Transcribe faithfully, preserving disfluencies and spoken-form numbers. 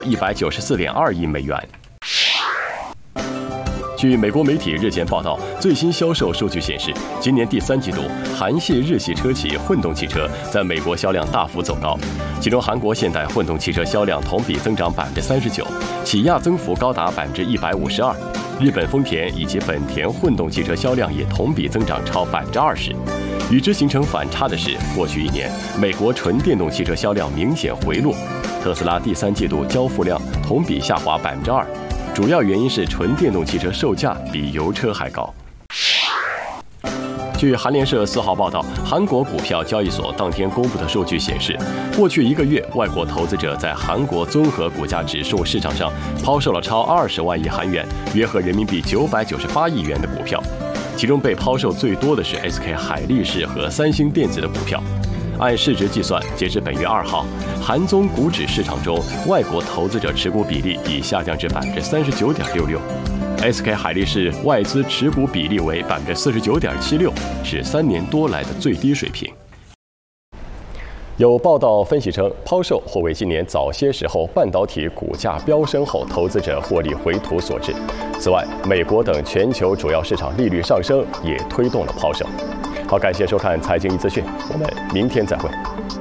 一百九十四点二亿美元。据美国媒体日前报道，最新销售数据显示，今年第三季度，韩系、日系车企混动汽车在美国销量大幅走高，其中韩国现代混动汽车销量同比增长百分之三十九，起亚增幅高达百分之一百五十二，日本丰田以及本田混动汽车销量也同比增长超百分之二十。与之形成反差的是，过去一年，美国纯电动汽车销量明显回落，特斯拉第三季度交付量同比下滑百分之二。主要原因是纯电动汽车售价比油车还高。据韩联社四号报道，韩国股票交易所当天公布的数据显示，过去一个月，外国投资者在韩国综合股价指数市场上抛售了超二十万亿韩元，约合人民币九百九十八亿元的股票，其中被抛售最多的是 S K 海力士和三星电子的股票。按市值计算，截至本月二号，韩综股指市场中外国投资者持股比例已下降至百分之三十九点六六 ，S K 海力士外资持股比例为百分之四十九点七六，是三年多来的最低水平。有报道分析称，抛售或为今年早些时候半导体股价飙升后投资者获利回吐所致。此外，美国等全球主要市场利率上升也推动了抛售。好，感谢收看财经一资讯，我们明天再会。